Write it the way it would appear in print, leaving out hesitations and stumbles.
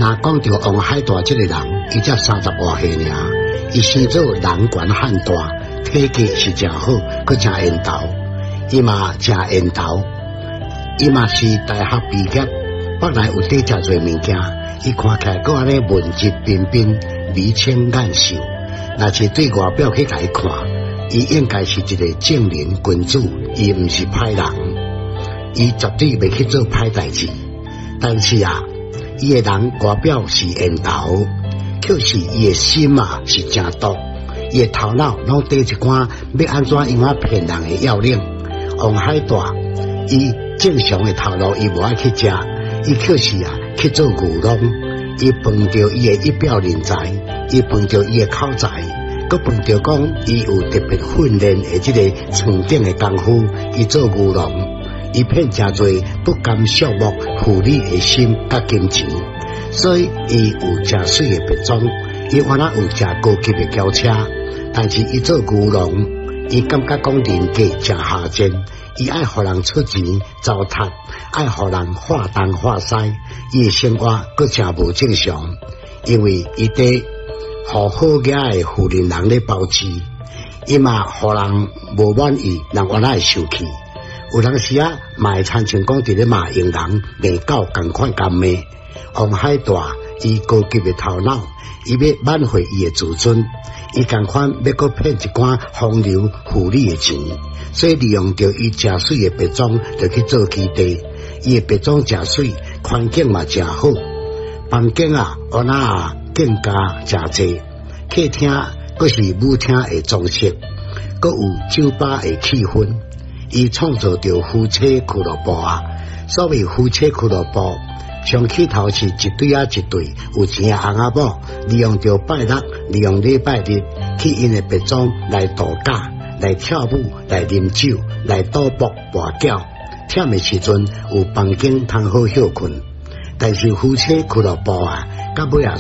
那讲到王海大这个人，伊才30外岁尔，伊生做人悬汉大，体格是真好，佮真缘投，伊嘛真缘投，伊嘛是大学毕业，北来有底真侪物件，伊看起来佮安尼文质彬彬、眉清眼秀，若是对外表去来看，伊应该是一个正人君子，伊毋是歹人，伊绝对袂去做歹代志。但是啊，伊个人外表是缘投，可是伊个心啊是真毒，伊个头脑拢缀一寡要安怎用啊骗人的要领。王海大，伊正常的头路伊无爱去食，伊可是啊去做牛郎，伊碰到伊的一表人才，伊碰到伊的口才，佮碰到讲伊有特别训练的这个床顶的功夫，伊做牛郎。伊骗真侪不甘寂寞妇女的心甲金钱，所以伊有真水的别装，伊原来有真高级的轿车，但是伊做牛郎，伊感觉讲人格真下贱，伊爱互人出钱糟蹋，爱互人化东化西，伊的生活佫真无正常，因为伊伫互好雅的妇人人咧包治，伊嘛互人无满意，人原来会生气。有当时啊，嘛会参像讲伫咧骂用人骂狗共款共骂。王海大伊高级的头脑，伊要挽回伊的自尊，伊共款要搁骗一寡风流妇女的钱，所以利用着伊真水的别庄，就去做基地。伊的别庄真水，环境嘛真好，房间啊、屋仔啊更加真济，客厅搁是舞厅的装饰，搁有酒吧的气氛。伊创造着夫妻俱乐部啊，所谓夫妻俱乐部，上起头是一对啊一对有钱的翁仔某，利用着拜六，利用礼拜日去因的别庄来度假、来跳舞、来啉酒、来赌博、博缴。忝的时阵有房间通好休困，但是夫妻俱乐部啊，到尾啊。